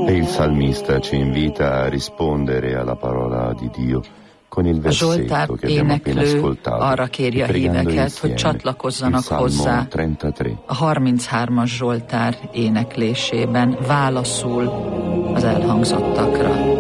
E il salmista ci invita a rispondere alla parola di Dio con il versetto che abbiamo appena ascoltato, arra kéri a híveket, hogy csatlakozzanak hozzá a 33-as Zsoltár éneklésében, válaszul az elhangzottakra.